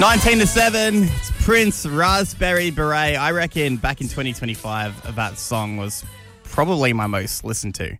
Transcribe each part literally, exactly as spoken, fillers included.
nineteen to seven, it's Prince, Raspberry Beret. I reckon back in twenty twenty-five, that song was probably my most listened to.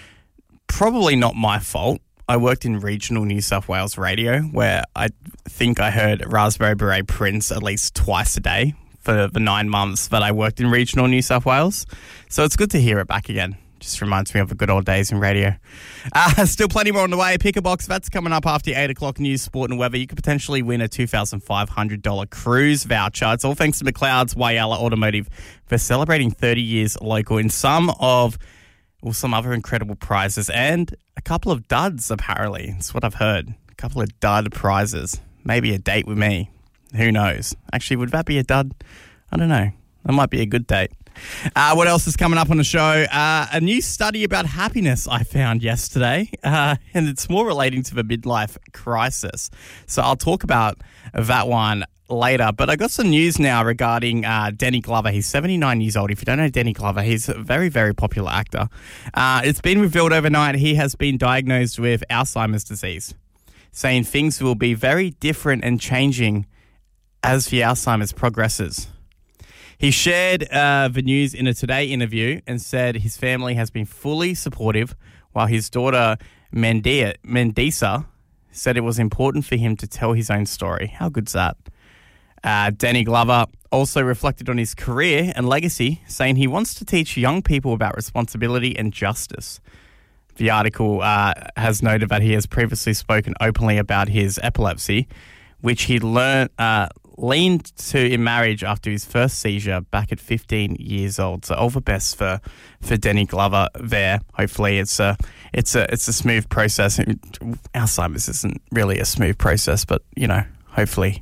Probably not my fault. I worked in regional New South Wales radio where I think I heard Raspberry Beret Prince at least twice a day for the nine months that I worked in regional New South Wales. So it's good to hear it back again. Just reminds me of the good old days in radio. Uh, still plenty more on the way. Pick a box. That's coming up after eight o'clock news, sport and weather. You could potentially win a two thousand five hundred dollars cruise voucher. It's all thanks to McLeod's Whyalla Automotive for celebrating thirty years local in some of, well, some other incredible prizes and a couple of duds, apparently. That's what I've heard. A couple of dud prizes. Maybe a date with me. Who knows? Actually, would that be a dud? I don't know. That might be a good date. Uh, what else is coming up on the show? Uh, a new study about happiness I found yesterday, uh, and it's more relating to the midlife crisis. So I'll talk about that one later. But I got some news now regarding uh, Danny Glover. He's seventy-nine years old. If you don't know Danny Glover, he's a very, very popular actor. Uh, it's been revealed overnight he has been diagnosed with Alzheimer's disease, saying things will be very different and changing as the Alzheimer's progresses. He shared uh, the news in a Today interview and said his family has been fully supportive, while his daughter Mandisa, Mandisa said it was important for him to tell his own story. How good's that? Uh, Danny Glover also reflected on his career and legacy, saying he wants to teach young people about responsibility and justice. The article uh, has noted that he has previously spoken openly about his epilepsy, which he learned... Uh, leaned to in marriage after his first seizure back at fifteen years old. So all the best for, for Danny Glover there. Hopefully it's a it's a it's a smooth process. Alzheimer's isn't really a smooth process, but you know, hopefully,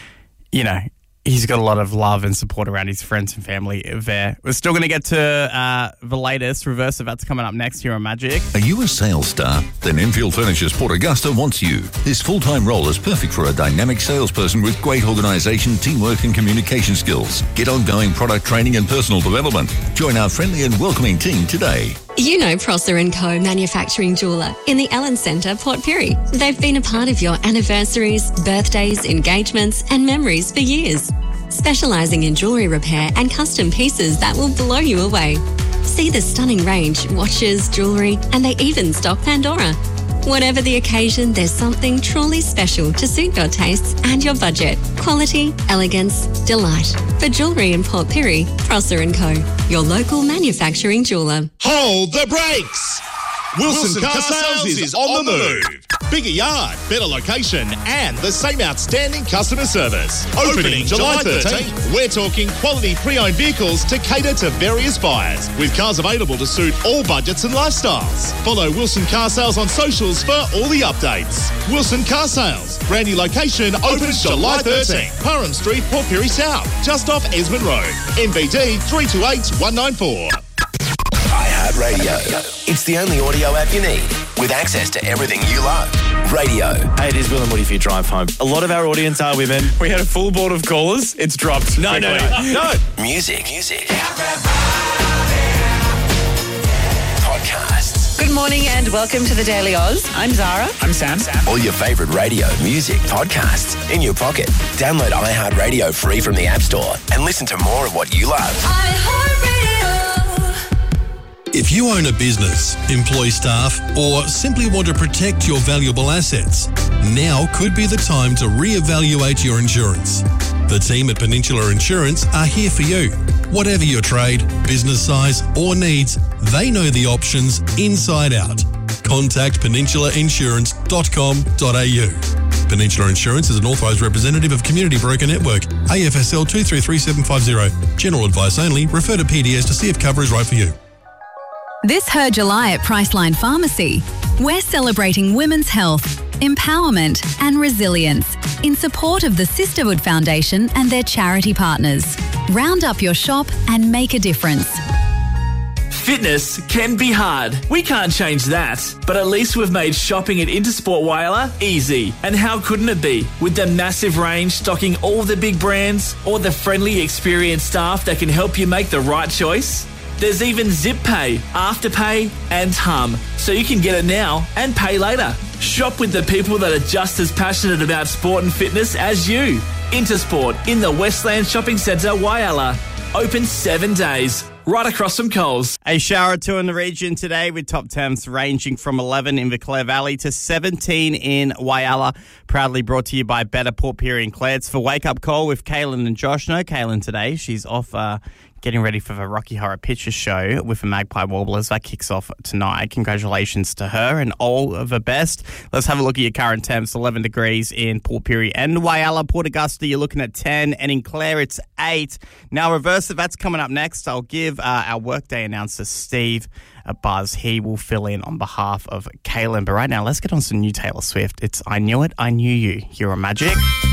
you know, he's got a lot of love and support around his friends and family there. We're still going to get to uh, the latest. Reverse of that's coming up next here on Magic. Are you a sales star? Then Enfield Furniture's Port Augusta wants you. This full-time role is perfect for a dynamic salesperson with great organisation, teamwork and communication skills. Get ongoing product training and personal development. Join our friendly and welcoming team today. You know Prosser and Co Manufacturing Jeweller in the Ellen Centre, Port Pirie. They've been a part of your anniversaries, birthdays, engagements and memories for years. Specialising in jewellery repair and custom pieces that will blow you away. See the stunning range, watches, jewellery, and they even stock Pandora. Whatever the occasion, there's something truly special to suit your tastes and your budget. Quality, elegance, delight. For jewellery in Port Pirie, Prosser and Co, your local manufacturing jeweller. Hold the brakes! Wilson, Wilson Car, Car Sales, Sales is on, on the move. move. Bigger yard, better location, and the same outstanding customer service. Opening, Opening July thirteenth. We're talking quality pre-owned vehicles to cater to various buyers, with cars available to suit all budgets and lifestyles. Follow Wilson Car Sales on socials for all the updates. Wilson Car Sales, brand new location, opens July thirteenth. Parham Street, Port Pirie South, just off Esmond Road. M V D three two eight one nine four. iHeartRadio. It's the only audio app you need with access to everything you love. Radio. Hey, it is Will and Woody for your drive home. A lot of our audience are women. We had a full board of callers. It's dropped. No, quickly. no, no. no. Music. Music. Podcasts. Good morning and welcome to the Daily Oz. I'm Zara. I'm Sam. Sam. All your favourite radio, music, podcasts in your pocket. Download iHeartRadio free from the App Store and listen to more of what you love. iHeartRadio. If you own a business, employ staff, or simply want to protect your valuable assets, now could be the time to reevaluate your insurance. The team at Peninsula Insurance are here for you. Whatever your trade, business size, or needs, they know the options inside out. Contact peninsula insurance dot com dot a u. Peninsula Insurance is an authorised representative of Community Broker Network, A F S L two three three seven five zero. General advice only. Refer to P D S to see if cover is right for you. This Her July at Priceline Pharmacy, we're celebrating women's health, empowerment and resilience in support of the Sisterhood Foundation and their charity partners. Round up your shop and make a difference. Fitness can be hard. We can't change that. But at least we've made shopping at Intersport Whyalla easy. And how couldn't it be? With the massive range stocking all the big brands or the friendly, experienced staff that can help you make the right choice. There's even Zip Pay, Afterpay and Hum, so you can get it now and pay later. Shop with the people that are just as passionate about sport and fitness as you. Intersport in the Westland Shopping Centre, Whyalla. Open seven days. Right across from Coles. A shower or two in the region today with top temps ranging from eleven in the Clare Valley to seventeen in Whyalla. Proudly brought to you by Better Port Pirie and Clare. It's for Wake Up Call with Kaylin and Josh. No Kaylin today. She's off uh, getting ready for the Rocky Horror Picture Show with the Magpie Warblers. That kicks off tonight. Congratulations to her and all of the best. Let's have a look at your current temps. eleven degrees in Port Pirie and Whyalla. Port Augusta, you're looking at ten. And in Clare, it's eight. Now, reverse it. That's coming up next. I'll give uh, our workday announcer, Steve, a buzz. He will fill in on behalf of Kaylin. But right now, let's get on some new Taylor Swift. It's I Knew It, I Knew You. You're a Magic.